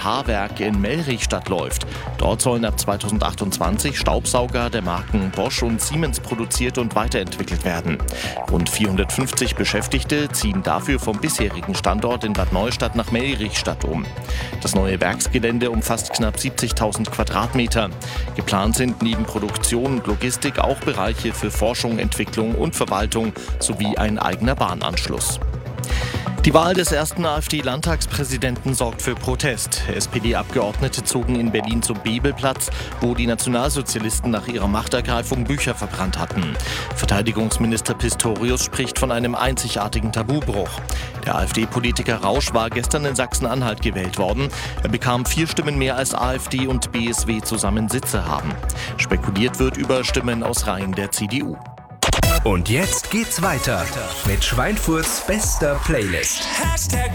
H-Werk in Mellrichstadt läuft. Dort sollen ab 2028 Staubsauger der Marken Bosch und Siemens produziert und weiterentwickelt werden. Rund 450 Beschäftigte ziehen dafür vom bisherigen Standort in Bad Neustadt nach Mellrichstadt um. Das neue Werksgelände umfasst knapp 70.000 Quadratmeter. Geplant sind neben Produktion und Logistik auch Bereiche für Forschung, Entwicklung und Verwaltung sowie ein eigener Bahnanschluss. Die Wahl des ersten AfD-Landtagspräsidenten sorgt für Protest. SPD-Abgeordnete zogen in Berlin zum Bebelplatz, wo die Nationalsozialisten nach ihrer Machtergreifung Bücher verbrannt hatten. Verteidigungsminister Pistorius spricht von einem einzigartigen Tabubruch. Der AfD-Politiker Rausch war gestern in Sachsen-Anhalt gewählt worden. Er bekam 4 Stimmen mehr als AfD und BSW zusammen Sitze haben. Spekuliert wird über Stimmen aus Reihen der CDU. Und jetzt geht's weiter mit Schweinfurts bester Playlist.